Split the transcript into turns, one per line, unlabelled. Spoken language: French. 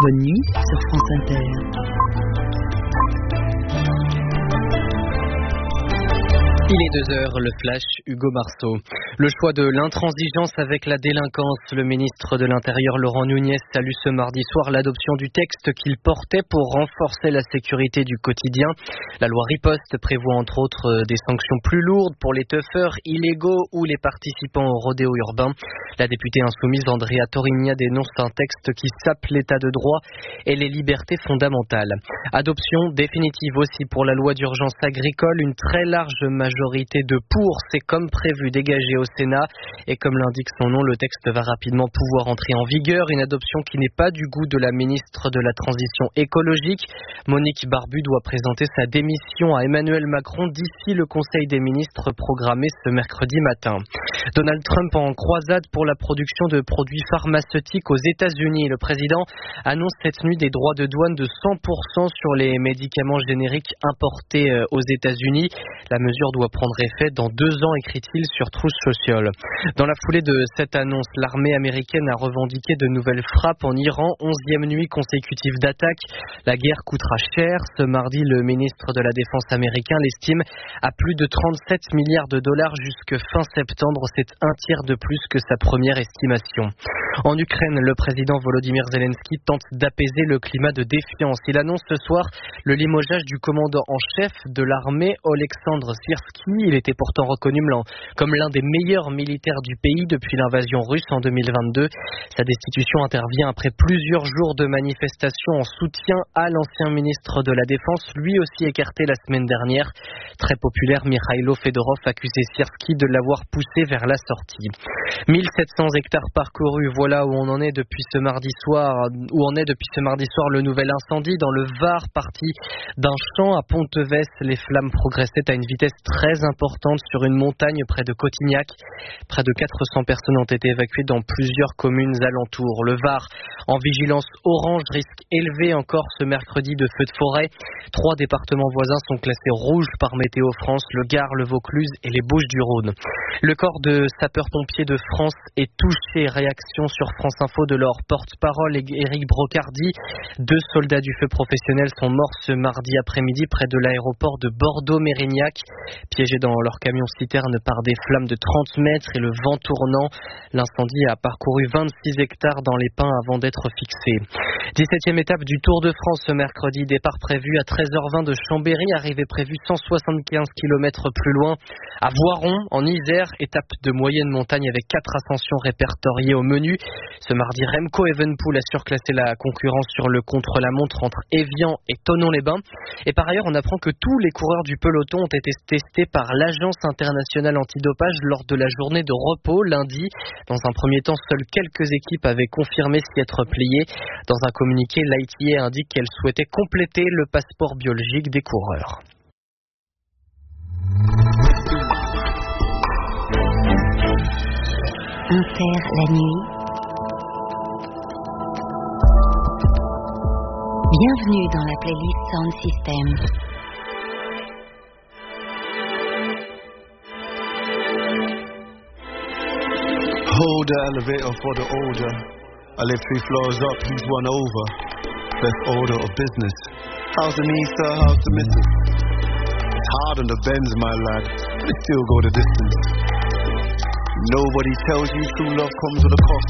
Bonne nuit sur France Inter.
Il est 2h, le flash, Hugo Marceau. Le choix de l'intransigeance avec la délinquance. Le ministre de l'Intérieur, Laurent Nunez, salue ce mardi soir l'adoption du texte qu'il portait pour renforcer la sécurité du quotidien. La loi Riposte prévoit entre autres des sanctions plus lourdes pour les teufeurs illégaux ou les participants au rodéo urbain. La députée insoumise Andrea Torigna dénonce un texte qui sape l'état de droit et les libertés fondamentales. Adoption définitive aussi pour la loi d'urgence agricole. Une très large majorité de pour, c'est comme prévu dégagé au Sénat. Et comme l'indique son nom, le texte va rapidement pouvoir entrer en vigueur. Une adoption qui n'est pas du goût de la ministre de la Transition écologique. Monique Barbu doit présenter sa démission à Emmanuel Macron d'ici le Conseil des ministres programmé ce mercredi matin. Donald Trump en croisade pour la production de produits pharmaceutiques aux États-Unis. Le président annonce cette nuit des droits de douane de 100% sur les médicaments génériques importés aux États-Unis. La mesure doit prendre effet dans 2 ans, écrit-il sur Truth Social. Dans la foulée de cette annonce, l'armée américaine a revendiqué de nouvelles frappes en Iran, 11e nuit consécutive d'attaque. La guerre coûtera cher. Ce mardi, le ministre de la Défense américain l'estime à plus de 37 milliards de dollars jusque fin septembre. C'est un tiers de plus que sa première estimation. En Ukraine, le président Volodymyr Zelensky tente d'apaiser le climat de défiance. Il annonce ce soir le limogeage du commandant en chef de l'armée, Oleksandr Syrski. Il était pourtant reconnu comme l'un des meilleurs militaires du pays depuis l'invasion russe en 2022. Sa destitution intervient après plusieurs jours de manifestations en soutien à l'ancien ministre de la Défense, lui aussi écarté la semaine dernière. Très populaire, Mikhailo Fedorov accusait Syrski de l'avoir poussé vers la sortie. 1700 hectares parcourus, voilà où on en est depuis ce mardi soir. Le nouvel incendie dans le Var, parti d'un champ à Pontevès. Les flammes progressaient à une vitesse très importante sur une montagne près de Cotignac. Près de 400 personnes ont été évacuées dans plusieurs communes alentours. Le Var en vigilance orange, risque élevé encore ce mercredi de feux de forêt. 3 départements voisins sont classés rouges par Météo France, le Gard, le Vaucluse et les Bouches-du-Rhône. Le corps de sapeurs-pompiers de France est touché. Réaction sur France Info de leur porte-parole Éric Brocardi. 2 soldats du feu professionnel sont morts ce mardi après-midi près de l'aéroport de Bordeaux-Mérignac, piégés dans leur camion-citerne par des flammes de 30 mètres et le vent tournant. L'incendie a parcouru 26 hectares dans les pins avant d'être fixé. 17e étape du Tour de France ce mercredi. Départ prévu à 13h20 de Chambéry, arrivée prévue 175 km plus loin à Voiron, en Isère. Étape de moyenne montagne avec 4 ascensions répertoriées au menu. Ce mardi, Remco Evenepoel a surclassé la concurrence sur le contre-la-montre entre Évian et Thonon-les-Bains. Et par ailleurs, on apprend que tous les coureurs du peloton ont été testés par l'Agence internationale antidopage lors de la journée de repos lundi. Dans un premier temps, seules quelques équipes avaient confirmé s'y être pliées. Dans un communiqué, l'ITA indique qu'elle souhaitait compléter le passeport biologique des coureurs.
Inter la nuit. Bienvenue dans la playlist Sound System.
Hold the elevator for the older. I live 3 floors up, he's 1 over. Best order of business. How's the knee, sir? How's the missus? It's hard on the Benz, my lad, but it still go the distance. Nobody tells you true love comes with a cost.